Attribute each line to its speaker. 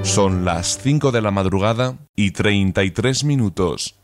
Speaker 1: Son las 5 de la madrugada y 33 minutos.